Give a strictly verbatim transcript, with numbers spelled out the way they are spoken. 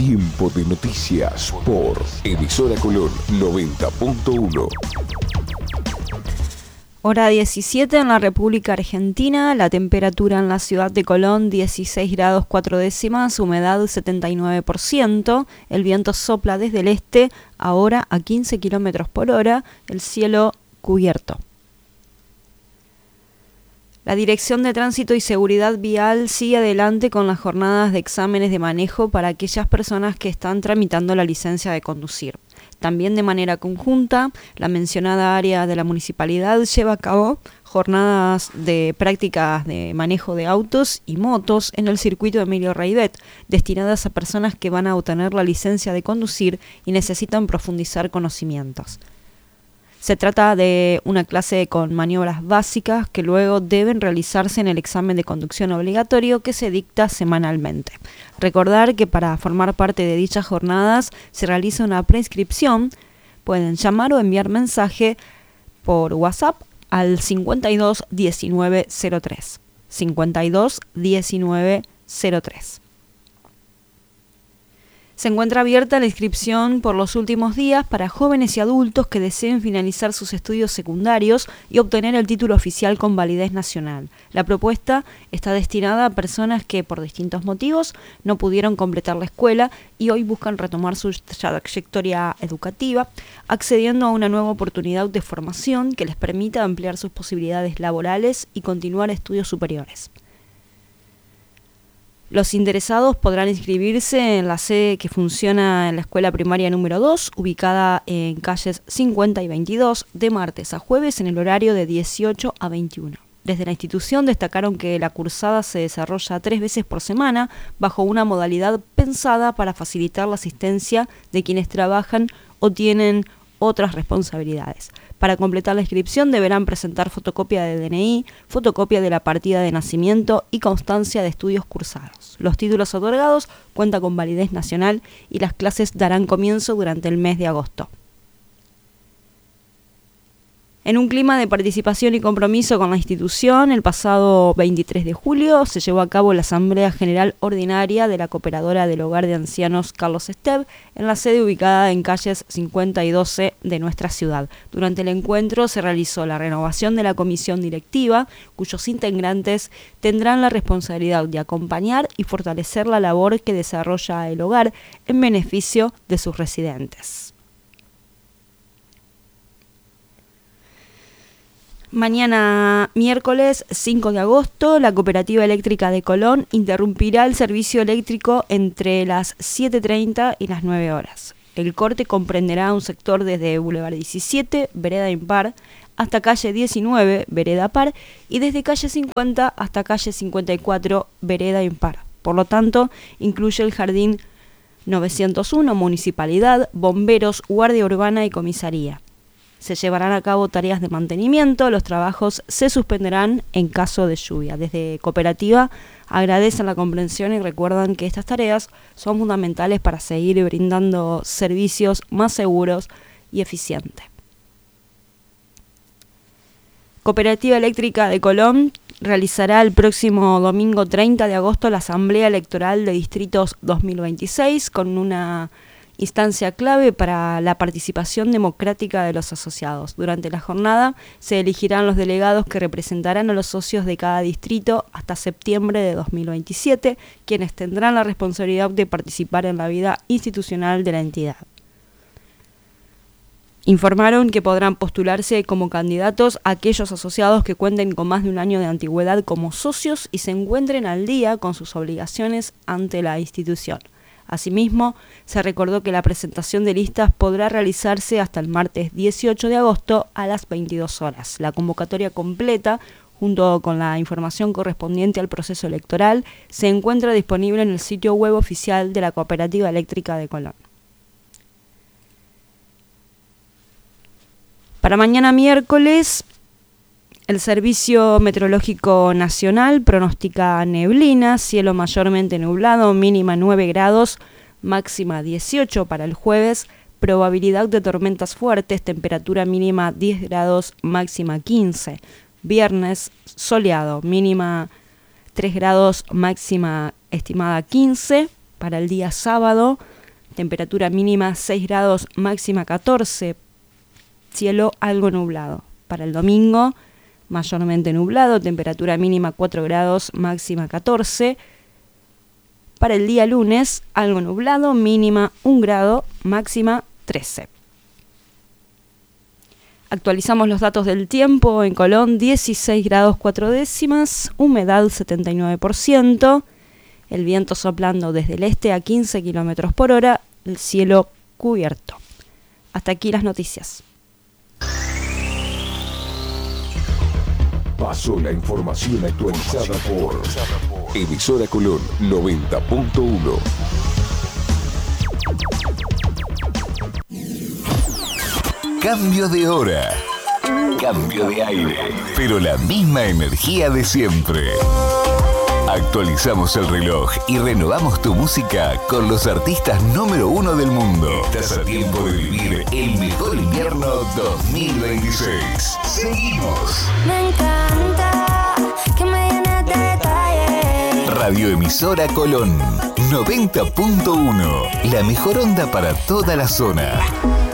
Tiempo de noticias por Emisora Colón noventa punto uno. Hora diecisiete en la República Argentina, la temperatura en la ciudad de Colón dieciséis grados cuatro décimas, humedad setenta y nueve por ciento, el viento sopla desde el este, ahora a quince kilómetros por hora, el cielo cubierto. La Dirección de Tránsito y Seguridad Vial sigue adelante con las jornadas de exámenes de manejo para aquellas personas que están tramitando la licencia de conducir. También de manera conjunta, la mencionada área de la municipalidad lleva a cabo jornadas de prácticas de manejo de autos y motos en el circuito Emilio Raidet, destinadas a personas que van a obtener la licencia de conducir y necesitan profundizar conocimientos. Se trata de una clase con maniobras básicas que luego deben realizarse en el examen de conducción obligatorio que se dicta semanalmente. Recordar que para formar parte de dichas jornadas se realiza una preinscripción. Pueden llamar o enviar mensaje por WhatsApp al cincuenta y dos diecinueve cero tres. cincuenta y dos diecinueve cero tres. Se encuentra abierta la inscripción por los últimos días para jóvenes y adultos que deseen finalizar sus estudios secundarios y obtener el título oficial con validez nacional. La propuesta está destinada a personas que por distintos motivos no pudieron completar la escuela y hoy buscan retomar su trayectoria educativa, accediendo a una nueva oportunidad de formación que les permita ampliar sus posibilidades laborales y continuar estudios superiores. Los interesados podrán inscribirse en la sede que funciona en la escuela primaria número dos, ubicada en calles cincuenta y veintidós, de martes a jueves en el horario de dieciocho a veintiuno. Desde la institución destacaron que la cursada se desarrolla tres veces por semana bajo una modalidad pensada para facilitar la asistencia de quienes trabajan o tienen otras responsabilidades. Para completar la inscripción deberán presentar fotocopia de D N I, fotocopia de la partida de nacimiento y constancia de estudios cursados. Los títulos otorgados cuentan con validez nacional y las clases darán comienzo durante el mes de agosto. En un clima de participación y compromiso con la institución, el pasado veintitrés de julio se llevó a cabo la Asamblea General Ordinaria de la Cooperadora del Hogar de Ancianos Carlos Esteve en la sede ubicada en calles cincuenta y doce de nuestra ciudad. Durante el encuentro se realizó la renovación de la comisión directiva, cuyos integrantes tendrán la responsabilidad de acompañar y fortalecer la labor que desarrolla el hogar en beneficio de sus residentes. Mañana, miércoles cinco de agosto, la Cooperativa Eléctrica de Colón interrumpirá el servicio eléctrico entre las siete treinta y las nueve horas. El corte comprenderá un sector desde Boulevard diecisiete, Vereda Impar, hasta calle diecinueve, Vereda Par, y desde calle cincuenta hasta calle cincuenta y cuatro, Vereda Impar. Por lo tanto, incluye el Jardín novecientos uno, Municipalidad, Bomberos, Guardia Urbana y Comisaría. Se llevarán a cabo tareas de mantenimiento, los trabajos se suspenderán en caso de lluvia. Desde Cooperativa agradecen la comprensión y recuerdan que estas tareas son fundamentales para seguir brindando servicios más seguros y eficientes. Cooperativa Eléctrica de Colón realizará el próximo domingo treinta de agosto la Asamblea Electoral de Distritos dos mil veintiséis con una instancia clave para la participación democrática de los asociados. Durante la jornada se elegirán los delegados que representarán a los socios de cada distrito hasta septiembre de dos mil veintisiete, quienes tendrán la responsabilidad de participar en la vida institucional de la entidad. Informaron que podrán postularse como candidatos aquellos asociados que cuenten con más de un año de antigüedad como socios y se encuentren al día con sus obligaciones ante la institución. Asimismo, se recordó que la presentación de listas podrá realizarse hasta el martes dieciocho de agosto a las veintidós horas. La convocatoria completa, junto con la información correspondiente al proceso electoral, se encuentra disponible en el sitio web oficial de la Cooperativa Eléctrica de Colón. Para mañana miércoles, el Servicio Meteorológico Nacional pronostica neblina, cielo mayormente nublado, mínima nueve grados, máxima dieciocho para el jueves, probabilidad de tormentas fuertes, temperatura mínima diez grados, máxima quince. Viernes, soleado, mínima tres grados, máxima estimada quince. Para el día sábado, temperatura mínima seis grados, máxima catorce, cielo algo nublado. Para el domingo, mayormente nublado, temperatura mínima cuatro grados, máxima catorce. Para el día lunes, algo nublado, mínima un grado, máxima trece. Actualizamos los datos del tiempo. En Colón, dieciséis grados cuatro décimas, humedad setenta y nueve por ciento, el viento soplando desde el este a quince kilómetros por hora, el cielo cubierto. Hasta aquí las noticias. Pasó la información actualizada por Emisora Colón noventa punto uno. Cambio de hora, cambio de aire, pero la misma energía de siempre. Actualizamos el reloj y renovamos tu música con los artistas número uno del mundo. Estás a tiempo de vivir el mejor invierno dos mil veintiséis. Seguimos. Me encanta que me llenes de detalles. Radioemisora Colón noventa punto uno. La mejor onda para toda la zona.